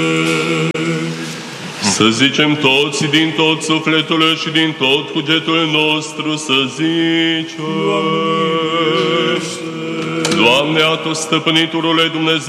Să zicem toți din tot sufletul și din tot cugetul nostru, să zicem: Doamne, Atu, stăpâniturule Dumnezeu,